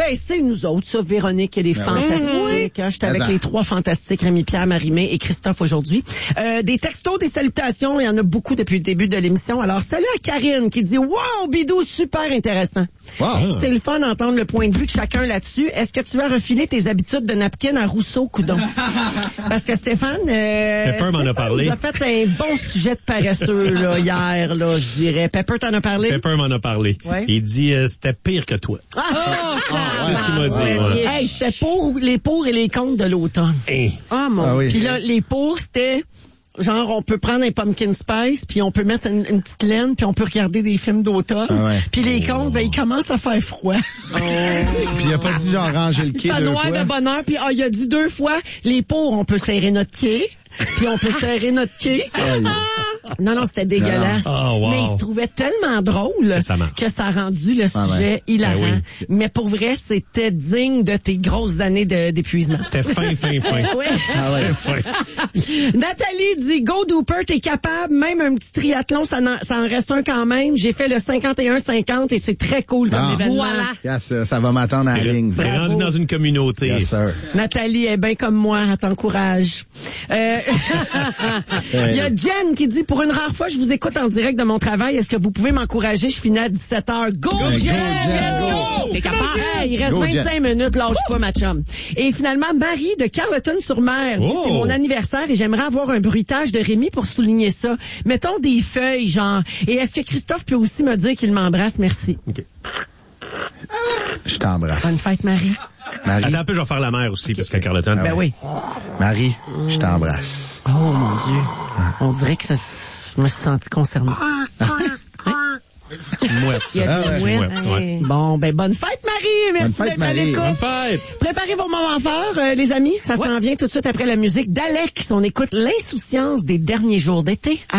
Ben, c'est nous autres, ça, Véronique et les Fantastiques. Oui. J'étais avec les 3 Fantastiques, Rémi-Pierre, Marie-Mé et Christophe aujourd'hui. Des textos, des salutations, il y en a beaucoup depuis le début de l'émission. Alors, salut à Karine qui dit « Wow, Bidou, super intéressant. Wow. C'est le fun d'entendre le point de vue de chacun là-dessus. Est-ce que tu vas refiler tes habitudes de napkin à Rousseau, coudon? » Parce que Stéphane, Pepper m'en a parlé. nous a fait un bon sujet de paresseux là, hier, là, je dirais. Pepper t'en a parlé? Pepper m'en a parlé. Ouais. Il dit c'était pire que toi. C'est ce qu'il m'a dit. Ouais. Hey, c'était les pour et les contre de l'automne. Hein. Ah mon Ah oui. Puis là, les pour, c'était genre on peut prendre un pumpkin spice, puis on peut mettre une petite laine, puis on peut regarder des films d'automne. Ah ouais. Puis les contre, ben il commence à faire froid. Puis il a pas dit genre ranger le quai Ça 2 noir fois. de bonheur, puis il a dit 2 fois, les pour, on peut serrer notre pied, puis on peut serrer notre pied. Non, c'était dégueulasse. Oh, wow. Mais il se trouvait tellement drôle que ça a rendu le sujet hilarant. Ben oui. Mais pour vrai, c'était digne de tes grosses années d'épuisement. C'était fin. Ouais. Ah ouais. Fin. Nathalie dit, go Dooper, t'es capable, même un petit triathlon, ça en reste un quand même. J'ai fait le 51-50 et c'est très cool comme événement. Voilà. Yes, ça va m'attendre à la ligne. T'es rendu dans une communauté. Yes, sir. Nathalie est bien comme moi, elle t'encourage. Il y a Jen qui dit, pour une rare fois, je vous écoute en direct de mon travail. Est-ce que vous pouvez m'encourager? Je finis à 17h. Go, Jen! Jen, Go! T'es capable? Hey, il reste Go, 25 Jen. minutes, lâche pas, ma chum. Et finalement, Marie de Carleton-sur-Mer dit, c'est mon anniversaire et j'aimerais avoir un bruitage de Rémi pour souligner ça. Mettons des feuilles, genre. Et est-ce que Christophe peut aussi me dire qu'il m'embrasse? Merci. Okay. Je t'embrasse. Bonne fête, Marie. Marie. Attends un peu, je vais faire la mère aussi, parce qu'à Carleton. Ben oui. Marie, je t'embrasse. Oh, mon Dieu. On dirait que je me suis senti concernée. Une mouette, ça. Il y a de la Une mouette. ouais. Hey. Bon, ben, bonne fête, Marie. Merci Bonne fête, d'être à Marie. l'écoute. Bonne fête! Préparez vos moments forts, les amis. Ça s'en vient tout de suite après la musique d'Alex. On écoute l'insouciance des derniers jours d'été.